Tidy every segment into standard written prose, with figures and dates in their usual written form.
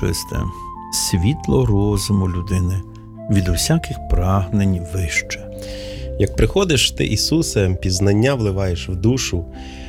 чисте, світло розуму людини, від усяких прагнень вище. Як приходиш ти, Ісусе, пізнання вливаєш в душу,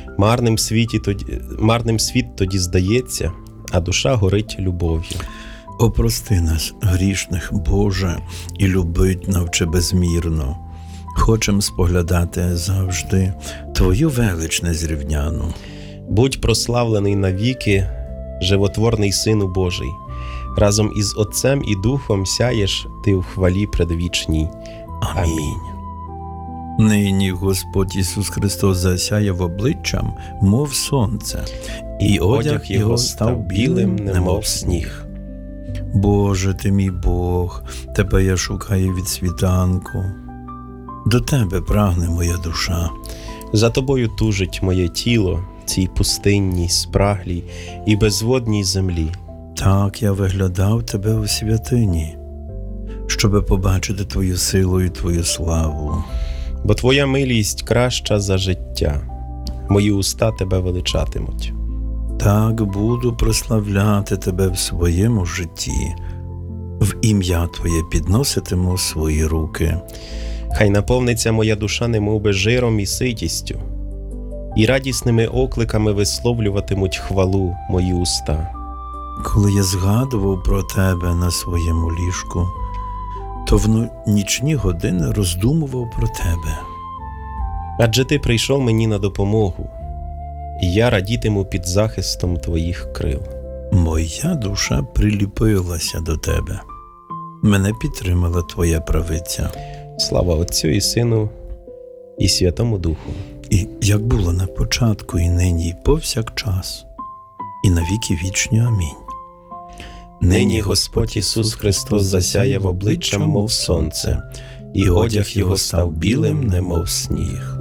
марним світ тоді здається, а душа горить любов'ю. Опрости нас, грішних, Боже, і любить навчи безмірно. Хочем споглядати завжди Твою велич незрівняну. Будь прославлений навіки, животворний Сину Божий. Разом із Отцем і Духом сяєш ти у хвалі предвічній. Амінь. Нині Господь Ісус Христос засяяв обличчям, мов сонце, і одяг Його став білим, немов сніг. Боже ти мій Бог, Тебе я шукаю від світанку. До Тебе прагне моя душа. За Тобою тужить моє тіло, цій пустинній, спраглій і безводній землі. Так я виглядав Тебе у святині, щоби побачити Твою силу і Твою славу. Бо Твоя милість краща за життя, мої уста Тебе величатимуть. Так буду прославляти Тебе в своєму житті, в ім'я Твоє підноситиму свої руки. Хай наповниться моя душа немовби жиром і ситістю, і радісними окликами висловлюватимуть хвалу мої уста. Коли я згадував про Тебе на своєму ліжку, то в нічні години роздумував про Тебе. Адже Ти прийшов мені на допомогу, і я радітиму під захистом Твоїх крил. Моя душа приліпилася до Тебе. Мене підтримала Твоя правиця. Слава Отцю і Сину, і Святому Духу. І як було на початку, і нині, і повсякчас, і на віки вічні. Амінь. Нині Господь Ісус Христос засяяв обличчям, мов сонце, і одяг Його став білим, немов сніг.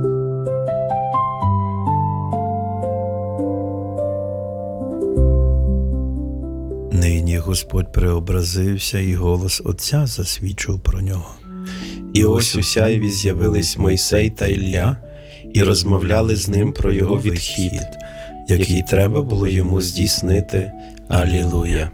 Нині Господь преобразився, і голос Отця засвідчив про Нього. І ось у сяйві з'явились Мойсей та Ілля, і розмовляли з ним про його відхід, який треба було йому здійснити. Алілуя!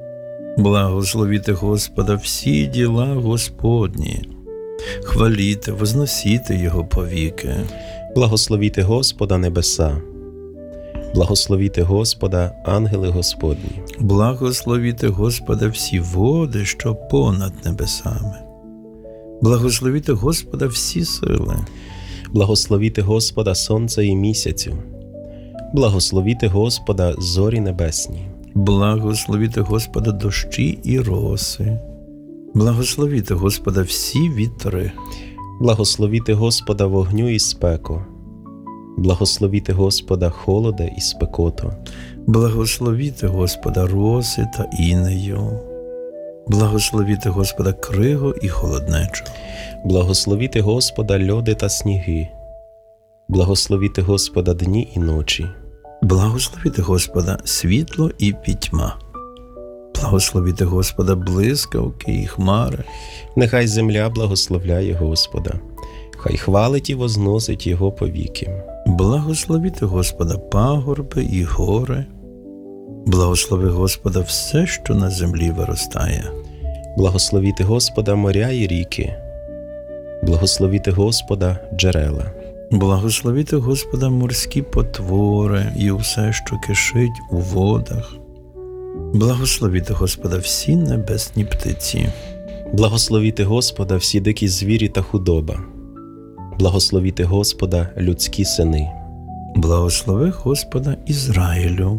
Благословіте Господа всі діла Господні, хваліте, возносіте Його повіки. Благословіте Господа небеса, благословіте Господа ангели Господні. Благословіте Господа всі води, що понад небесами. Благословіте Господа всі сили. Благословіте Господа сонце і місяцю. Благословіте Господа зорі небесні. Благословіте Господа дощі і роси. Благословіте Господа всі вітри. Благословіте Господа вогню і спеку. Благословіте Господа холода і спекоту. Благословіте Господа роси та інею. Благословіте Господа кригу і холоднечу. Благословіте Господа льоди та сніги. Благословіте Господа дні і ночі. Благословіте Господа світло і пітьма. Благословіте Господа блискавки і хмари. Нехай земля благословляє Господа, хай хвалить і возносить Його повіки. Благословіте Господа пагорби і гори. Благослови Господа все, що на землі виростає. Благословіте Господа моря і ріки. Благословіте Господа джерела. Благословіте Господа морські потвори і усе, що кишить у водах. Благословіте Господа всі небесні птиці. Благословіте Господа всі дикі звірі та худоба. Благословіте Господа людські сини. Благослови Господа Ізраїлю.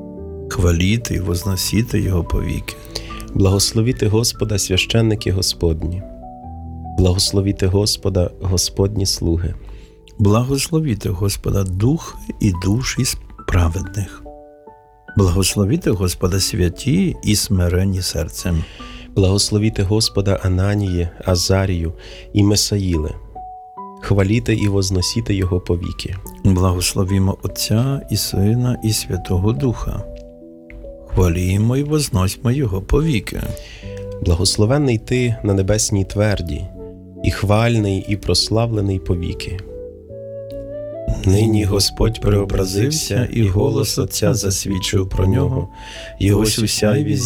Хваліте і возносіте Його повіки. Благословіте Господа священники Господні. Благословіте Господа Господні слуги. Благословіте Господа духи і душі праведних. Благословіте Господа святі і смирені серцем. Благословіте Господа Ананії, Азарію і Месаїли. Хваліте і возносіте Його повіки. Благословімо Отця і Сина і Святого Духа. Хвалімо і возносьмо Його повіки. Благословенний Ти на небесній тверді, і хвальний, і прославлений повіки. Нині Господь преобразився, і голос Отця засвідчив про Нього, і ось у сяйві